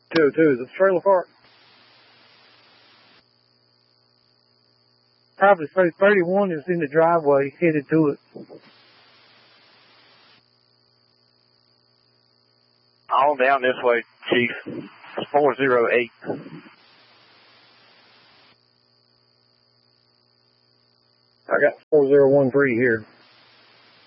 202, is it the trailer park? Probably 31 is in the driveway, headed to it. All down this way, Chief. It's 408. I got 4013 here.